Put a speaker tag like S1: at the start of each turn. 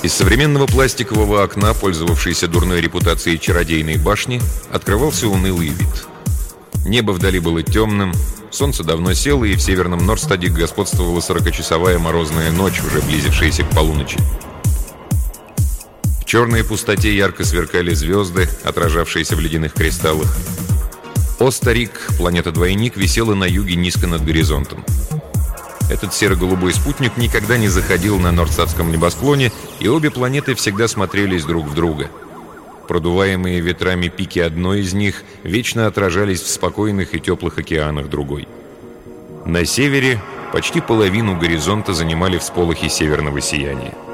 S1: Из современного пластикового окна, пользовавшейся дурной репутацией чародейной башни, открывался унылый вид. Небо вдали было темным, солнце давно село, и в северном Норстаде господствовала 40-часовая морозная ночь, уже близившаяся к полуночи. В черной пустоте ярко сверкали звезды, отражавшиеся в ледяных кристаллах. Остарик, планета-двойник, висела на юге низко над горизонтом. Этот серо-голубой спутник никогда не заходил на нордстадском небосклоне, и обе планеты всегда смотрелись друг в друга. Продуваемые ветрами пики одной из них вечно отражались в спокойных и теплых океанах другой. На севере почти половину горизонта занимали всполохи северного сияния.